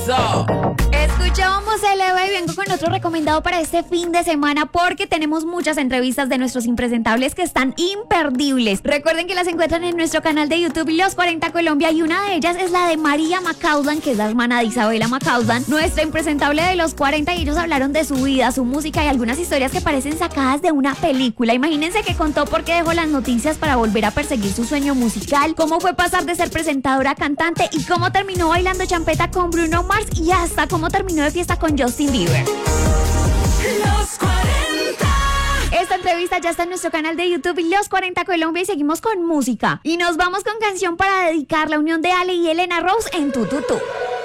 Escuchábamos el Eva y vengo con otro recomendado para este fin de semana porque tenemos muchas entrevistas de nuestros impresentables que están imperdibles. Recuerden que las encuentran en nuestro canal de YouTube Los 40 Colombia y una de ellas es la de María Macausland, que es la hermana de Isabela Macausland, nuestra impresentable de Los 40, y ellos hablaron de su vida, su música y algunas historias que parecen sacadas de una película. Imagínense que contó por qué dejó las noticias para volver a perseguir su sueño musical, cómo fue pasar de ser presentadora a cantante y cómo terminó bailando champeta con Bruno Mars y hasta cómo terminó de fiesta con Justin Bieber. Los 40. Esta entrevista ya está en nuestro canal de YouTube Los 40 Colombia y seguimos con música. Y nos vamos con canción para dedicar la unión de Ale y Elena Rose en Tu Tu Tu.